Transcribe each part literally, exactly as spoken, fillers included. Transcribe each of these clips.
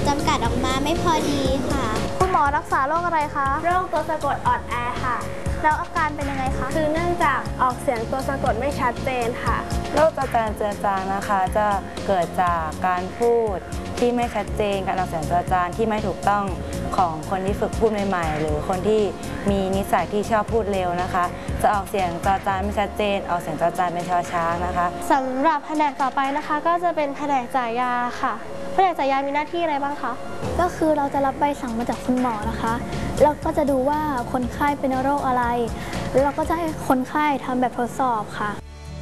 จำกัดออกมาไม่พอดีค่ะคุณหมอรักษาโรคอะไรคะโรคตัวสะกดอ่อนแอค่ะแล้วอาการเป็นยังไงคะคือเนื่องจากออกเสียงตัวสะกดไม่ชัดเจนค่ะโรคจอจานเจือจางนะคะจะเกิดจากการพูดที่ไม่ชัดเจนการออกเสียงจอจานที่ไม่ถูกต้องของคนที่ฝึกพูดใหม่ๆหรือคนที่มีนิสัยที่ชอบพูดเร็วนะคะจะออกเสียงจอจานไม่ชัดเจนออกเสียงจอจานเป็นชอช้างนะคะสำหรับแผนกต่อไปนะคะก็จะเป็นแผนกจ่ายยาค่ะแผนกจ่ายยามีหน้าที่อะไรบ้างคะก็คือเราจะรับใบสั่งมาจากคุณหมอนะคะแล้วก็จะดูว่าคนไข้เป็นโรคอะไรแล้วเราก็จะให้คนไข้ทำแบบทดสอบค่ะ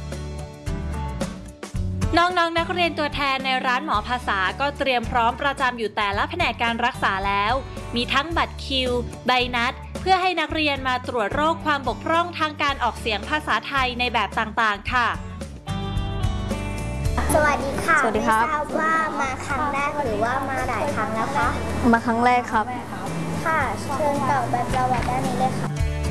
น้องๆ น, นักเรียนตัวแทนในร้านหมอภาษาก็เตรียมพร้อมประจำอยู่แต่ละแผนกการรักษาแล้วมีทั้งบัตรคิวใบนัดเพื่อให้นักเรียนมาตรวจโรคความบกพร่องทางการออกเสียงภาษาไทยในแบบต่างๆค่ะสวัสดีค่ะสวัสดีครับไม่ทราบว่ามาครั้งแรกหรือว่ามาหลายครั้งแล้วคะมาครั้งแรกครับค่ะเชิญกรอกใบประวัติด้านนี้เลยค่ะ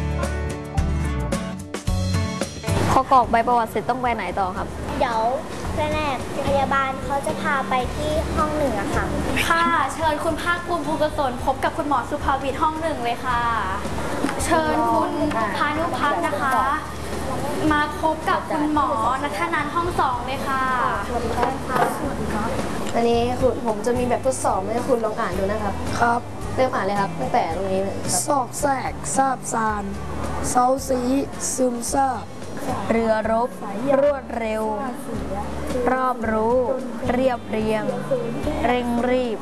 พอกรอกใบประวัติเสร็จต้องไปไหนต่อครับเดี๋ยวแผนกพยาบาลเขาจะพาไปที่ห้องหนึ่งอะค่ะค่ะเชิญคุณภาคภูมิภูกษลพบกับคุณหมอสุภาวิทย์ห้องหนึ่งเลยค่ะเชิญคุณพานุพัฒน์นะคะมาพบกับคุณหมอนัทนันท์ห้องสองเลยค่ะสวัสดีครับสวัสดีครับอันนี้คุณผมจะมีแบบทดสอบให้คุณลองอ่านดูนะครับครับเริ่มอ่านเลยครับตั้งแต่ตรงนี้เลยซอกแซกซาบซานเซาซีซึมซาบเรือรบรวดเร็วรอบรู้เรียบเรียงเร่งรีบ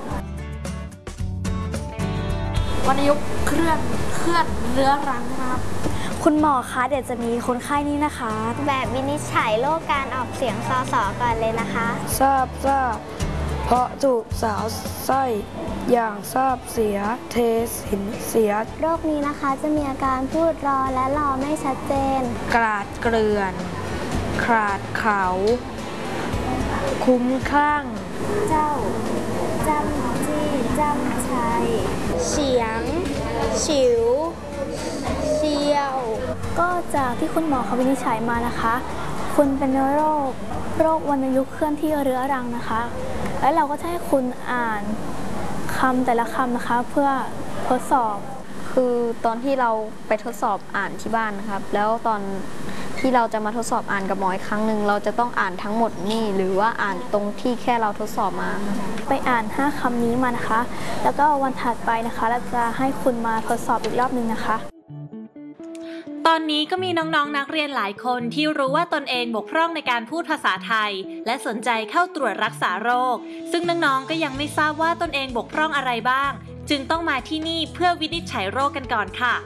วรรณยุกต์เคลื่อนเคลื่อนเรื้อรังนะครับคุณหมอคะเดี๋ยวจะมีคนไข้นี้นะคะแบบวินิจฉัยโรคการออกเสียงซอสอก่อนเลยนะคะทราบทราบเพราะถูกสาวไส้อย่างทราบเสียเทสินเสียโรคนี้นะคะจะมีอาการพูดรอและรอไม่ชัดเจนกราดเกลื่อนขลาดเขาคุ้มคลั่งเจ้าจำจี้จำชัยเฉียงฉิวเชียวก็จากที่คุณหมอเขาวินิจฉัยมานะคะคุณเป็นโรคโรควรรณยุกต์เคลื่อนที่เรื้อรังนะคะและเราก็จะให้คุณอ่านคำแต่ละคำนะคะเพื่อทดสอบคือตอนที่เราไปทดสอบอ่านที่บ้านนะครับแล้วตอนที่เราจะมาทดสอบอ่านกับหมออีกครั้งหนึ่งเราจะต้องอ่านทั้งหมดนี่หรือว่าอ่านตรงที่แค่เราทดสอบมาไปอ่านห้าคำนี้มานะคะแล้วก็วันถัดไปนะคะเราจะให้คุณมาทดสอบอีกรอบนึงนะคะตอนนี้ก็มีน้องๆ น, นักเรียนหลายคนที่รู้ว่าตนเองบกพร่องในการพูดภาษาไทยและสนใจเข้าตรวจรักษาโรคซึ่งน้องๆ ก็ยังไม่ทราบว่าตนเองบกพร่องอะไรบ้างจึงต้องมาที่นี่เพื่อวินิจฉัยโรคกันก่อนค่ะ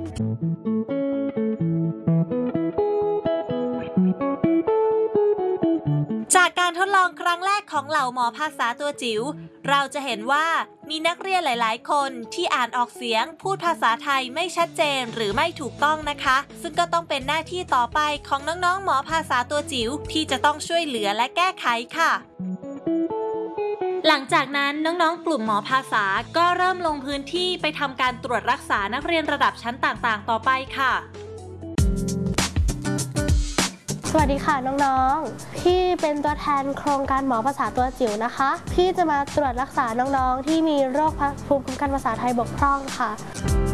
จากการทดลองครั้งแรกของเหล่าหมอภาษาตัวจิ๋วเราจะเห็นว่ามีนักเรียนหลายๆคนที่อ่านออกเสียงพูดภาษาไทยไม่ชัดเจนหรือไม่ถูกต้องนะคะซึ่งก็ต้องเป็นหน้าที่ต่อไปของน้องๆหมอภาษาตัวจิ๋วที่จะต้องช่วยเหลือและแก้ไขค่ะหลังจากนั้นน้องๆกลุ่มหมอภาษาก็เริ่มลงพื้นที่ไปทำการตรวจรักษานักเรียนระดับชั้นต่างๆต่อไปค่ะสวัสดีค่ะน้องๆพี่เป็นตัวแทนโครงการหมอภาษาตัวจิ๋วนะคะพี่จะมาตรวจรักษาน้องๆที่มีโรคภูมิคุ้มกันภาษาไทยบกพร่องค่ะ